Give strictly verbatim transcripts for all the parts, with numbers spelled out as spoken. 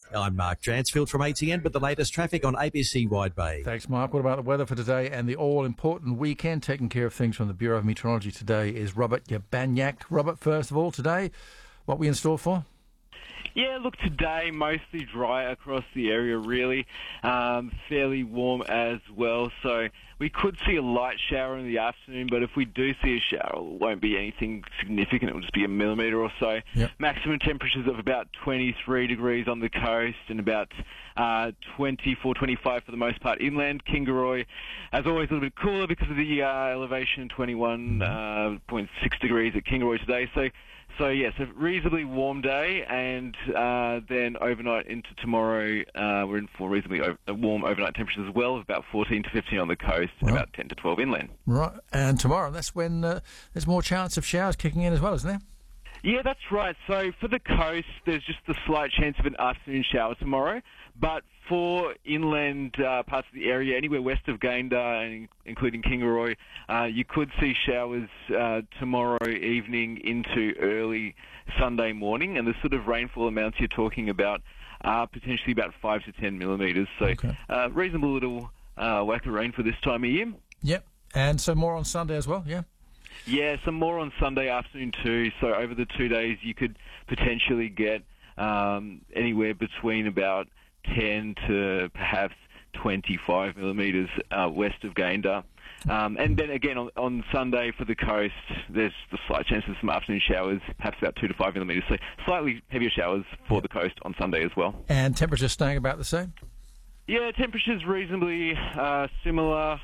I'm Mark Dransfield from A T N, but the latest traffic on A B C Wide Bay. Thanks, Mark. What about the weather for today and the all-important weekend? Taking care of things from the Bureau of Meteorology today is Robert Yabanyak. Robert, first of all, today, what are we in store for? Yeah, look, today mostly dry across the area, really. Um, fairly warm as well, so we could see a light shower in the afternoon, but if we do see a shower, it won't be anything significant. It will just be a millimetre or so. Yep. Maximum temperatures of about twenty-three degrees on the coast and about uh, twenty-four, twenty-five for the most part inland. Kingaroy, as always, a little bit cooler because of the uh, elevation, twenty-one point six degrees at Kingaroy today. So So, yes, a reasonably warm day, and uh, then overnight into tomorrow, uh, we're in for reasonably over, warm overnight temperatures as well, of about fourteen to fifteen on the coast and Right. about ten to twelve inland. Right, and tomorrow, that's when uh, there's more chance of showers kicking in as well, isn't there? Yeah, that's right. So for the coast, there's just a slight chance of an afternoon shower tomorrow, but for inland uh, parts of the area, anywhere west of Gayndah, including Kingaroy, uh, you could see showers uh, tomorrow evening into early Sunday morning, and the sort of rainfall amounts you're talking about are potentially about five to ten millimetres. So Okay. uh, reasonable little uh, whack of rain for this time of year. Yep, and so more on Sunday as well, yeah? Yeah, some more on Sunday afternoon too. So over the two days, you could potentially get um, anywhere between about ten to perhaps twenty-five millimetres uh, west of Gayndah. Um, and then again on, on Sunday for the coast, there's the slight chance of some afternoon showers, perhaps about two to five millimetres. So slightly heavier showers for the coast on Sunday as well. And temperatures staying about the same? Yeah, temperatures reasonably uh, similar.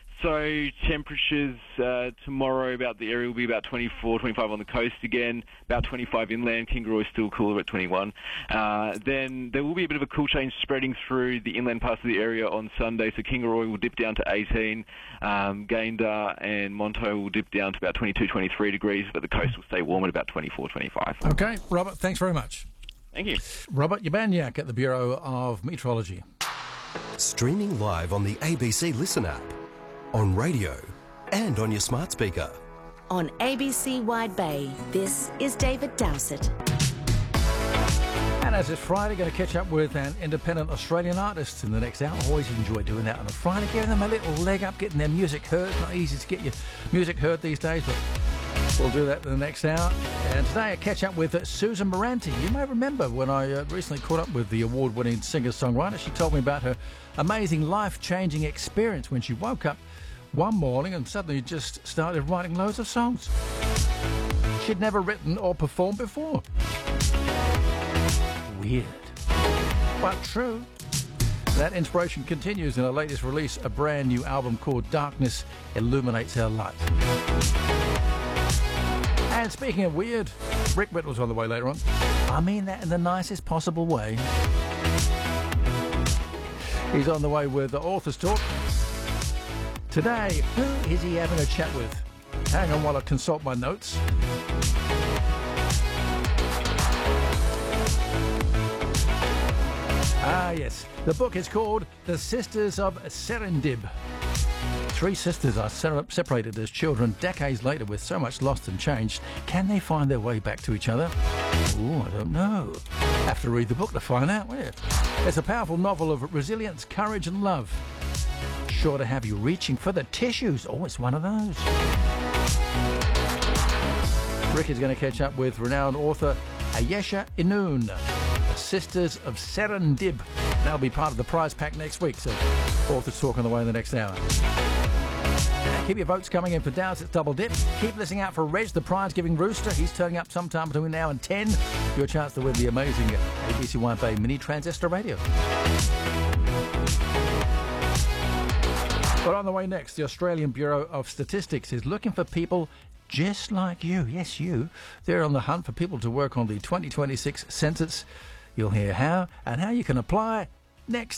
So temperatures uh, tomorrow about the area will be about twenty-four, twenty-five on the coast again, about twenty-five inland. Kingaroy still cooler at twenty-one. Uh, then there will be a bit of a cool change spreading through the inland parts of the area on Sunday. So Kingaroy will dip down to eighteen. Um, Gayndah and Monto will dip down to about twenty-two, twenty-three degrees, but the coast will stay warm at about twenty-four, twenty-five. Okay, Robert, thanks very much. Thank you. Robert Yabanyak at the Bureau of Meteorology. Streaming live on the A B C Listen app, on radio and on your smart speaker. On A B C Wide Bay, this is David Dowsett. And as it's Friday, going to catch up with an independent Australian artist in the next hour. Always enjoy doing that on a Friday, giving them a little leg up, getting their music heard. Not easy to get your music heard these days, but we'll do that in the next hour. And today I catch up with uh, Susan Moranti. You may remember when I uh, recently caught up with the award-winning singer-songwriter. She told me about her amazing life-changing experience when she woke up one morning and suddenly just started writing loads of songs she'd never written or performed before. Weird, but true. That inspiration continues in her latest release, a brand new album called Darkness Illuminates Her Light. And speaking of weird, Rick Whittle's on the way later on. I mean that in the nicest possible way. He's on the way with the Author's Talk. Today, who is he having a chat with? Hang on while I consult my notes. Ah, yes. The book is called The Sisters of Serendib. Three sisters are ser- separated as children decades later with so much lost and changed. Can they find their way back to each other? Oh, I don't know. Have to read the book to find out, will you? It's a powerful novel of resilience, courage and love. Sure to have you reaching for the tissues. Oh, it's one of those. Rick is going to catch up with renowned author Ayesha Inun, The Sisters of Serendib. That'll be part of the prize pack next week, so Author's Talk on the way in the next hour. Keep your votes coming in for Dowsett's Double Dip. Keep listening out for Reg, the prize-giving rooster. He's turning up sometime between now and ten. Your chance to win the amazing A B C Wide Bay Mini Transistor Radio. But on the way next, the Australian Bureau of Statistics is looking for people just like you. Yes, you. They're on the hunt for people to work on the twenty twenty-six census. You'll hear how and how you can apply next.